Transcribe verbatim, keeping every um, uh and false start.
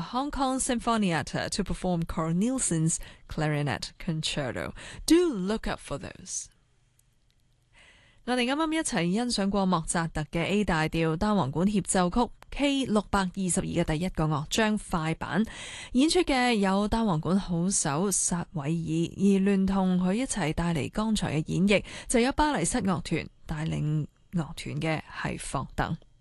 Hong Kong Sinfonietta to perform Carl Nielsen's Clarinet Concerto. Do look up for those. 我哋啱啱一齊欣賞過莫扎特嘅 A 大調單簧管協奏曲 K 六百二十二嘅第一個樂章快板，演出嘅有單簧管好手薩韋爾，而聯同佢一齊帶嚟剛才嘅演繹就有巴黎室樂團，帶領樂團嘅係霍登。